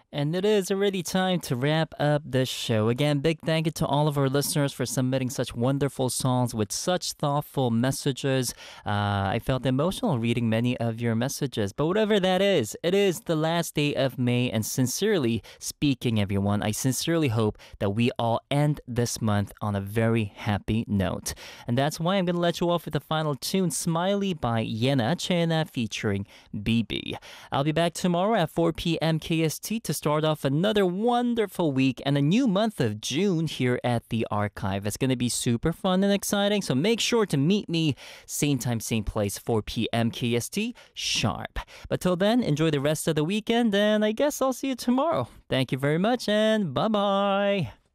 And it is already time to wrap up this show. Again, big thank you to all of our listeners for submitting such wonderful songs with such thoughtful messages. I felt emotional reading many of your messages. But whatever that is, it is the last day of May. And sincerely speaking, everyone, I sincerely hope that we all end this month on a very happy note. And that's why I'm going to let you off with the final tune, Smiley by Yena Chena featuring BB. I'll be back tomorrow at 4 p.m. KST to start off another wonderful week and a new month of June here at the Archive. It's going to be super fun and exciting, so make sure to meet me same time, same place, 4 p.m. KST sharp. But till then, enjoy the rest of the weekend, and I guess I'll see you tomorrow. Thank you very much, and bye-bye.